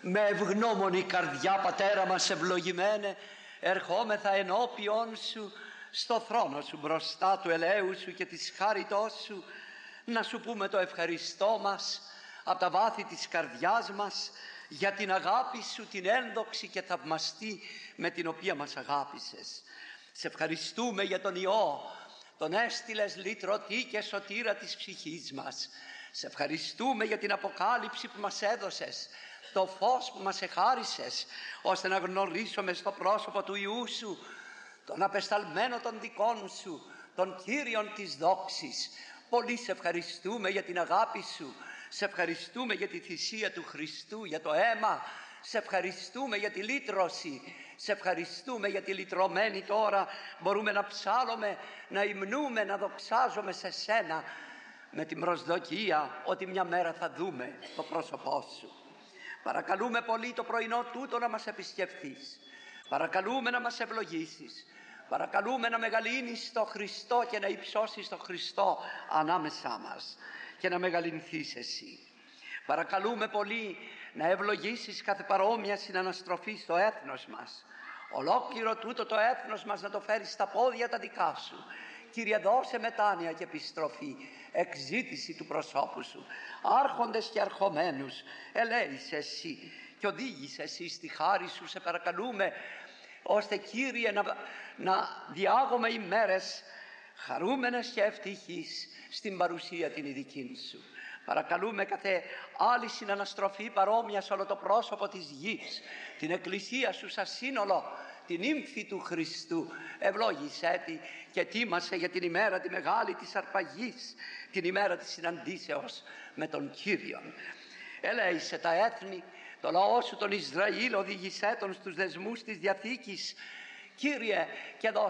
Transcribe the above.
Με ευγνώμονη καρδιά, Πατέρα μας ευλογημένε, ερχόμεθα ενώπιον Σου, στο θρόνο Σου, μπροστά του ελέου Σου και της χάριτός Σου, να Σου πούμε το ευχαριστώ μας από τα βάθη της καρδιάς μας για την αγάπη Σου, την ένδοξη και θαυμαστή με την οποία μας αγάπησες. Σε ευχαριστούμε για τον Υιό, τον έστειλες λυτρωτή και σωτήρα της ψυχής μας. Σε ευχαριστούμε για την αποκάλυψη που μας έδωσες, το φως που μας εχάρισες, ώστε να γνωρίσουμε στο πρόσωπο του Υιού Σου, τον απεσταλμένο των δικών Σου, τον Κύριον της δόξης. Πολύ σε ευχαριστούμε για την αγάπη Σου, σε ευχαριστούμε για τη θυσία του Χριστού, για το αίμα, σε ευχαριστούμε για τη λύτρωση, σε ευχαριστούμε για τη λυτρωμένη τώρα μπορούμε να ψάλλουμε, να υμνούμε, να δοξάζουμε σε Σένα, με την προσδοκία ότι μια μέρα θα δούμε το πρόσωπό Σου. Παρακαλούμε πολύ το πρωινό τούτο να μας επισκεφθείς. Παρακαλούμε να μας ευλογήσεις. Παρακαλούμε να μεγαλύνεις το Χριστό και να υψώσεις το Χριστό ανάμεσά μας και να μεγαλυνθείς Εσύ. Παρακαλούμε πολύ να ευλογήσεις κάθε παρόμοια συναναστροφή στο έθνος μας. Ολόκληρο τούτο το έθνος μας να το φέρεις στα πόδια τα δικά Σου. Κύριε, δώσε μετάνοια και επιστροφή, εξήτηση του προσώπου Σου. Άρχοντες και αρχομένους ελέησε Εσύ και οδήγησε Εσύ στη χάρη Σου, σε παρακαλούμε, ώστε Κύριε να διάγουμε ημέρες χαρούμενες και ευτυχείς στην παρουσία την ειδική Σου. Παρακαλούμε κάθε άλλη συναναστροφή παρόμοια σε όλο το πρόσωπο της γης, την Εκκλησία Σου σαν σύνολο, την ύμφη του Χριστού, ευλόγησέ τη και ετοίμασε για την ημέρα τη μεγάλη της αρπαγής, την ημέρα της συναντήσεως με τον Κύριον. Ελέησε τα έθνη, το λαό Σου τον Ισραήλ, οδήγησέ τον στους δεσμούς της Διαθήκης, Κύριε, και δώσε